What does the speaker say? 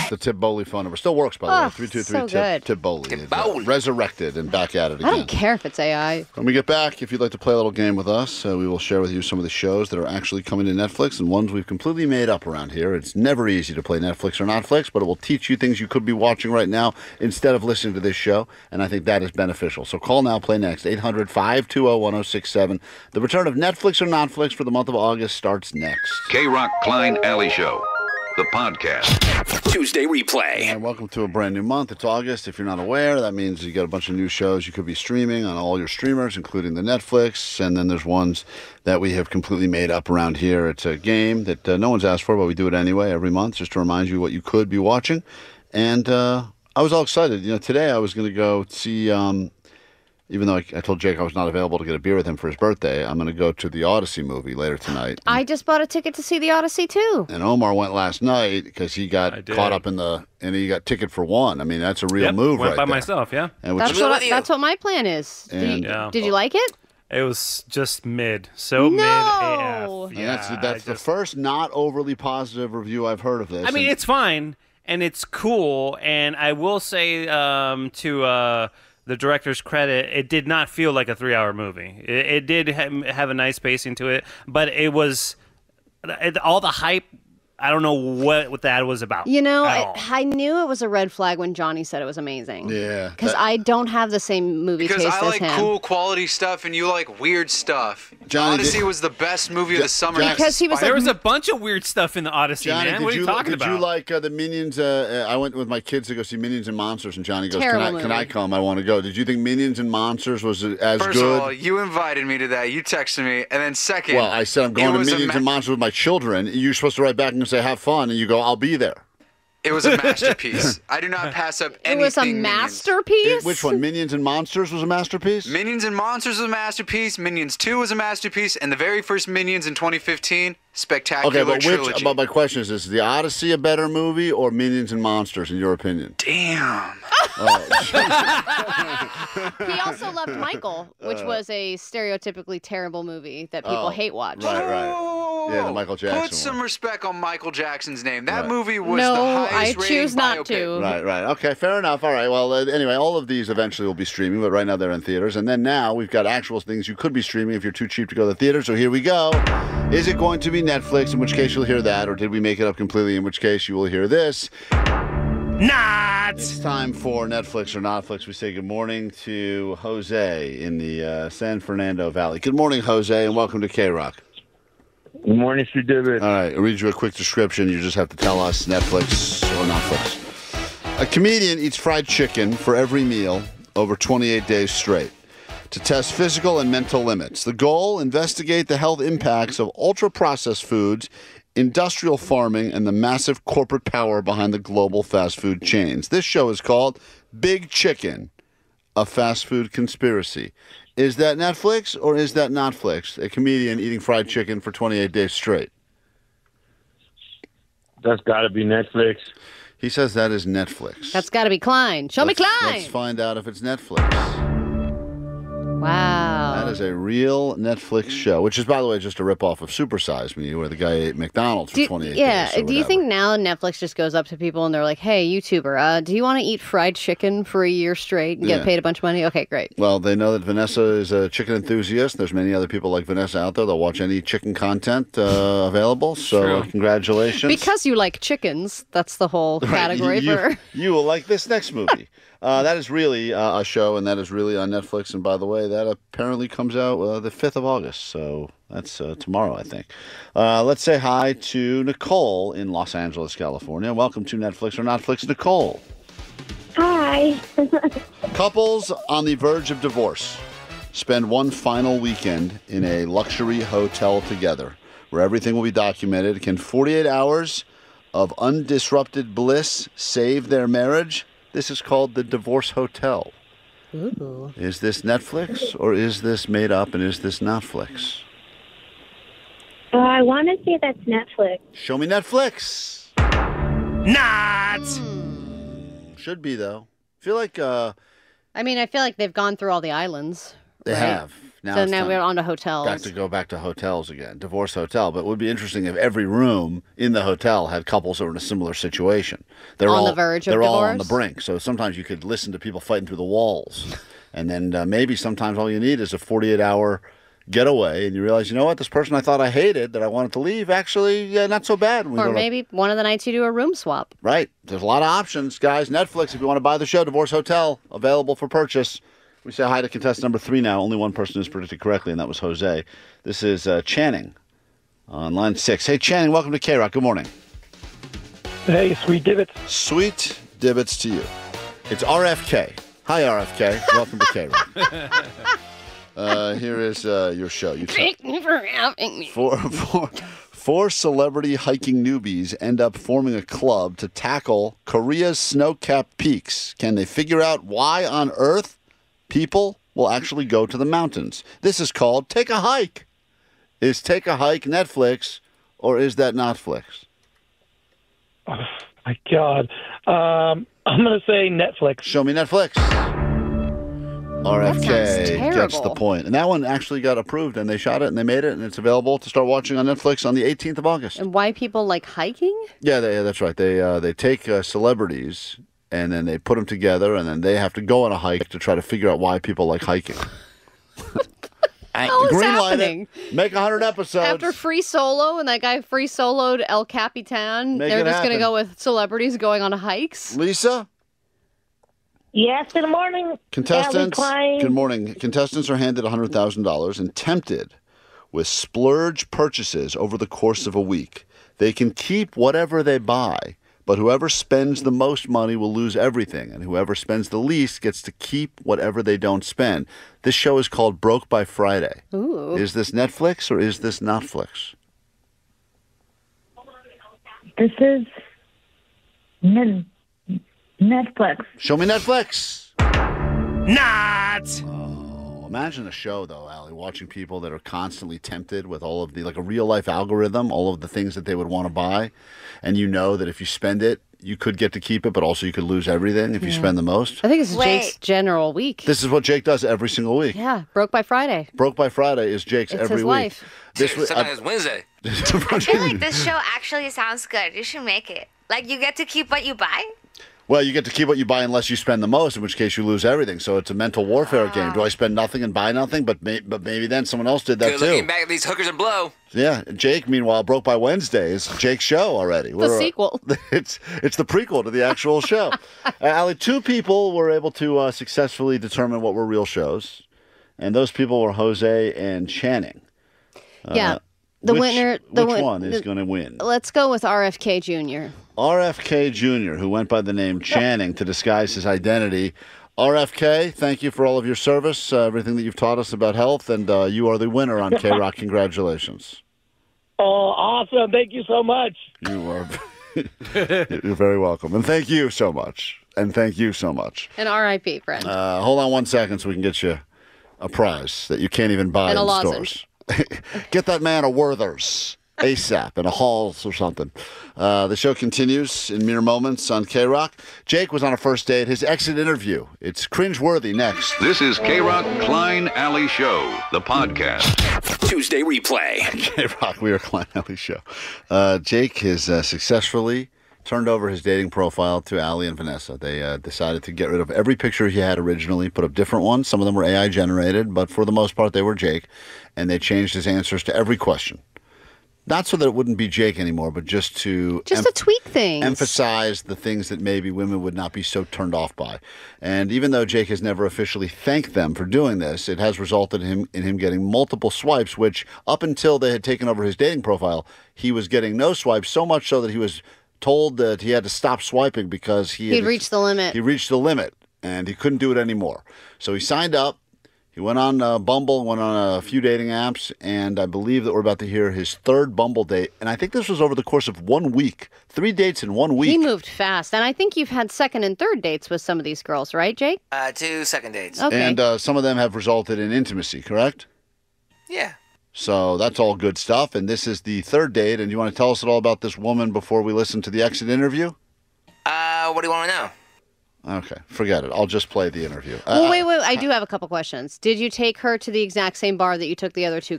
The Tip Bowley phone number still works, by the way. 323 Tip Bowley. Tip Bowley. Resurrected and back at it again. I don't care if it's AI. When we get back, if you'd like to play a little game with us, we will share with you some of the shows that are actually coming to Netflix and ones we've completely made up around here. It's never easy to play Netflix or Notflix, but it will teach you things you could be watching right now instead of listening to this show, and I think that is beneficial. So call now, play next. 800-520-1067. The return of Netflix or Notflix for the month of August starts next. K-Rock Klein Alley Show, the podcast. Tuesday replay. And welcome to a brand new month. It's August. If you're not aware, that means you got a bunch of new shows you could be streaming on all your streamers, including the Netflix. And then there's ones that we have completely made up around here. It's a game that no one's asked for, but we do it anyway every month just to remind you what you could be watching. And I was all excited. You know, today I was going to go see... even though I told Jake I was not available to get a beer with him for his birthday, I'm going to go to the Odyssey movie later tonight. I just bought a ticket to see the Odyssey, too. And Omar went last night because he got caught up in and he got ticket for one. I mean, that's a real move right there. Went by myself, yeah. And that's what my plan is. Did you like it? It was just mid. So mid AF. Yeah, that's the first not overly positive review I've heard of this. I mean, it's fine, and it's cool, and I will say to... the director's credit, it did not feel like a 3-hour movie. It did have a nice pacing to it, but it was all the hype. I don't know what that was about. You know, I knew it was a red flag when Johnny said it was amazing. Yeah. Because I don't have the same movie taste as him. Because I like cool quality stuff and you like weird stuff. Johnny, Odyssey was the best movie of the summer. Because he was there was a bunch of weird stuff in the Odyssey, Johnny, man. What are you talking about? Did you like the Minions? I went with my kids to go see Minions and Monsters, and Johnny goes, can I come? I want to go. Did you think Minions and Monsters was as good? First of all, you invited me to that. You texted me. And then second... Well, I said I'm going to Minions and Monsters with my children. You're supposed to write back and say, have fun, and you go, I'll be there. It was a masterpiece. I do not pass up anything. It was a masterpiece? Which one? Minions and Monsters was a masterpiece? Minions and Monsters was a masterpiece. Minions 2 was a masterpiece. And the very first Minions in 2015, spectacular trilogy. But my question is the Odyssey a better movie or Minions and Monsters, in your opinion? Damn. He also loved Michael, which was a stereotypically terrible movie that people hate watch. Right. Yeah, the Michael Jackson Put some respect on Michael Jackson's name. That Right. movie was No, the I highest rating choose not biopic. to. Right. Okay, fair enough. All right. Well, anyway, all of these eventually will be streaming, but right now they're in theaters. And then now we've got actual things you could be streaming if you're too cheap to go to the theater. So here we go. Is it going to be Netflix, in which case you'll hear that, or did we make it up completely, in which case you will hear this? Not! It's time for Netflix or Notflix. We say good morning to Jose in the San Fernando Valley. Good morning, Jose, and welcome to K-Rock. Good morning, Mr. David. All right, I'll read you a quick description. You just have to tell us Netflix or Notflix. A comedian eats fried chicken for every meal over 28 days straight to test physical and mental limits. The goal, investigate the health impacts of ultra-processed foods, industrial farming, and the massive corporate power behind the global fast food chains. This show is called Big Chicken, a fast food conspiracy. Is that Netflix or is that Notflix? A comedian eating fried chicken for 28 days straight. That's got to be Netflix. He says that is Netflix. That's got to be Klein. Show me Klein. Let's find out if it's Netflix. Wow. That is a real Netflix show, which is, by the way, just a ripoff of Super Size Me, where the guy ate McDonald's for 28 days. Yeah. Or Do you think now Netflix just goes up to people and they're like, hey, YouTuber, do you want to eat fried chicken for a year straight and get paid a bunch of money? Okay, great. Well, they know that Vanessa is a chicken enthusiast. There's many other people like Vanessa out there. They'll watch any chicken content available. So congratulations. Because you like chickens, that's the whole category for... You will like this next movie. That is really a show, and that is really on Netflix. And by the way, that apparently comes out the 5th of August. So that's tomorrow, I think. Let's say hi to Nicole in Los Angeles, California. Welcome to Netflix or Notflix, Nicole. Hi. Couples on the verge of divorce spend one final weekend in a luxury hotel together where everything will be documented. Can 48 hours of undisrupted bliss save their marriage? This is called the Divorce Hotel. Ooh. Is this Netflix or is this made up and is this Notflix? I want to say that's Netflix. Show me Netflix. Not! Should be, though. I feel like... I mean, I feel like they've gone through all the islands. They right? have. Now So it's now time we're on to hotels. back to go back to hotels again. Divorce hotel. But it would be interesting if every room in the hotel had couples that were in a similar situation. They're On all the verge of They're all on the divorce? brink. So sometimes you could listen to people fighting through the walls. And then maybe sometimes all you need is a 48-hour getaway, and you realize, you know what, this person I thought I hated, that I wanted to leave, actually, not so bad. When we Or go to- maybe one of the nights you do a room swap. Right. There's a lot of options, guys. Netflix, if you want to buy the show, Divorce Hotel, available for purchase. We say hi to contestant number 3 now. Only one person has predicted correctly, and that was Jose. This is Channing on line 6. Hey, Channing, welcome to K-Rock. Good morning. Hey, sweet divots. Sweet divots to you. It's RFK. Hi, RFK. Welcome to K-Rock. Here is your show. You Thank you for having me. Four celebrity hiking newbies end up forming a club to tackle Korea's snow-capped peaks. Can they figure out why on earth people will actually go to the mountains? This is called Take a Hike. Is Take a Hike Netflix, or is that Netflix? Oh, my God. I'm going to say Netflix. Show me Netflix. RFK sounds gets the terrible. point. And that one actually got approved, and they shot it, and they made it, and it's available to start watching on Netflix on the 18th of August. And why people like hiking? Yeah, that's right. They take celebrities, and then they put them together, and then they have to go on a hike to try to figure out why people like hiking. hell is Greenlight happening? it. Make 100 episodes. After Free Solo and that guy Free Soloed El Capitan, Make they're it just going to happen. go with celebrities going on hikes? Lisa? Yes, good morning. Contestants, Allie Klein. good morning. Contestants are handed $100,000 and tempted with splurge purchases over the course of a week. They can keep whatever they buy, but whoever spends the most money will lose everything, and whoever spends the least gets to keep whatever they don't spend. This show is called Broke by Friday. Ooh. Is this Netflix or is this Netflix? This is Netflix. Show me Netflix. Not. Imagine a show, though, Allie, watching people that are constantly tempted with all of the, like a real-life algorithm, all of the things that they would want to buy, and you know that if you spend it, you could get to keep it, but also you could lose everything if you spend the most. I think this is Jake's general week. This is what Jake does every single week. Yeah, Broke by Friday. Broke by Friday is Jake's It's every his week. life. This week, Sometimes it's Wednesday. I feel like this show actually sounds good. You should make it. Like, you get to keep what you buy? well, you get to keep what you buy unless you spend the most, in which case you lose everything. So it's a mental warfare game. Do I spend nothing and buy nothing? But maybe then someone else did that Good too. looking back at these hookers and blow. Yeah, Jake, meanwhile, Broke by Wednesday is Jake's show already. The sequel. It's the prequel to the actual show. Allie, 2 people were able to successfully determine what were real shows, and those people were Jose and Channing. Yeah. The which, winner. Which one is going to win? Let's go with RFK Jr. RFK Jr., who went by the name Channing to disguise his identity. RFK, thank you for all of your service, everything that you've taught us about health, and you are the winner on K-Rock. Congratulations. Oh, awesome. Thank you so much. You are you're very welcome. And thank you so much. And thank you so much. An RIP, friend. Hold on 1 second so we can get you a prize that you can't even buy And a in lozenge. stores. Get that man a Werther's ASAP in a Halls or something. The show continues in mere moments on K-Rock. Jake was on a first date. His exit interview. It's cringeworthy next. This is K-Rock Klein Alley Show, the podcast. Tuesday replay. K-Rock, we are Klein Alley Show. Jake has successfully turned over his dating profile to Allie and Vanessa. They decided to get rid of every picture he had originally, put up different ones. Some of them were AI generated, but for the most part, they were Jake. And they changed his answers to every question. Not so that it wouldn't be Jake anymore, but just to tweak things. Emphasize the things that maybe women would not be so turned off by. And even though Jake has never officially thanked them for doing this, it has resulted in him getting multiple swipes, which up until they had taken over his dating profile, he was getting no swipes, so much so that he was told that he had to stop swiping because He'd reached the limit. He reached the limit, and he couldn't do it anymore. So he signed up. He went on Bumble, went on a few dating apps, and I believe that we're about to hear his third Bumble date. And I think this was over the course of 1 week. 3 dates in 1 week. He moved fast. And I think you've had second and third dates with some of these girls, right, Jake? 2 second dates. Okay. And some of them have resulted in intimacy, correct? Yeah. So that's all good stuff. And this is the third date. And you want to tell us all about this woman before we listen to the exit interview? What do you want to know? Okay, forget it. I'll just play the interview. Well, wait. I do have a couple questions. Did you take her to the exact same bar that you took the other two